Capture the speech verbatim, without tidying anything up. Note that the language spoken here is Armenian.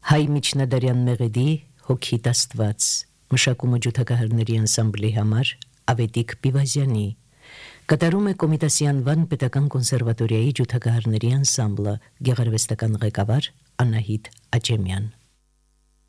Հայ միջնադարյան մեղեդի հոգիտ Աստված մշակումը ջութակահարների անսամբլի համար Ավետիք Բիվազյանի կատարում է Կոմիտասի անվան պետական կոնսերվատորիայի ջութակահարների անսամբլը գեղարվեստական ղեկավար Անահիտ Աճեմյան